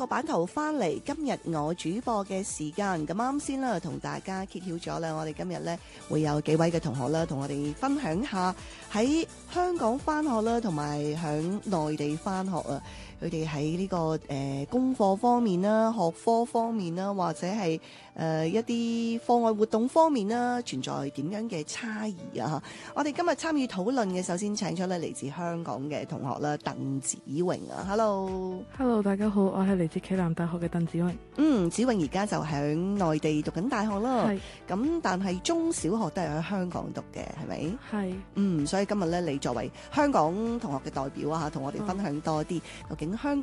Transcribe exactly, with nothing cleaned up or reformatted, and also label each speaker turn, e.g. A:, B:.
A: 版頭翻嚟，今日我主播嘅時間，咁啱先啦，同大家揭曉咗啦，我哋今日咧會有幾位嘅同學啦，同我哋分享下喺香港翻學啦，同埋響內地翻學啊，佢哋喺呢個誒、呃、功課方面啦、學科方面啦，或者係誒、呃、一啲課外活動方面啦，存在點樣嘅差異啊？我哋今日參與討論嘅，首先請出咧嚟自香港嘅同學啦，鄧子穎啊 ，Hello，Hello，
B: 大家好，我係嚟自暨南大學嘅鄧子穎。
A: 嗯，子穎而家就喺內地讀緊大學啦，
B: 係，
A: 咁但係中小學都係喺香港讀嘅，係咪？
B: 係，
A: 嗯，所以今日咧，你作為香港同學嘅代表啊，同我哋分享多啲，究竟香